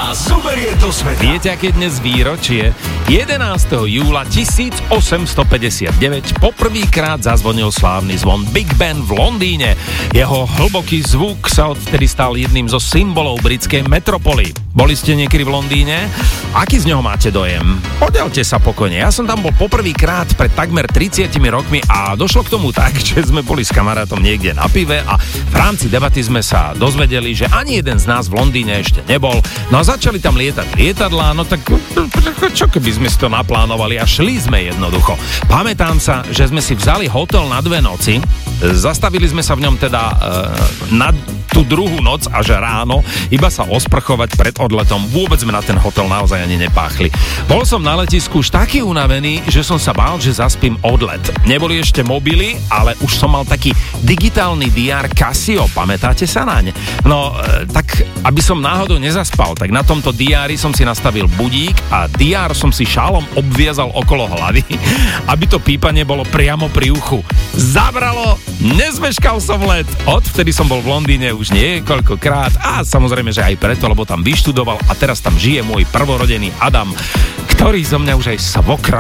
vás zoberie do sveta. Viete, aké dnes výročie? 11. júla 1859 poprvýkrát zazvonil slávny zvon Big Ben v Londýne. Jeho hlboký zvuk sa odtedy stal jedným zo symbolov britskej metropoly. Boli ste niekedy v Londýne? Aký z neho máte dojem? Podelte sa pokojne. Ja som tam bol poprvýkrát pred takmer 30 rokmi a došlo k tomu tak, že sme boli s kamarátom niekde na pive a v rámci debaty sme sa dozvedeli, že ani jeden z nás v Londýne ešte nebol. No a začali tam lietať lietadlá, no tak čo keby sme si to naplánovali a šli sme jednoducho. Pamätám sa, že sme si vzali hotel na 2 noci, zastavili sme sa v ňom teda na tú druhú noc až ráno, iba sa osprchovať pred odletom. Vôbec sme na ten hotel naozaj ani nepáchli. Bol som na letisku už taký unavený, že som sa bál, že zaspím odlet. Neboli ešte mobily, ale už som mal taký digitálny DR Casio, pamätáte sa naň? No, tak aby som náhodou nezaspal, tak na tomto DR som si nastavil budík a DR som si šálom obviazal okolo hlavy, aby to pípanie bolo priamo pri uchu. Zabralo, nezmeškal som let. Odvtedy som bol v Londýne už niekoľkokrát a samozrejme, že aj preto, lebo tam vyštudoval a teraz tam žije môj prvorodený Adam, ktorý zo mňa už aj svokra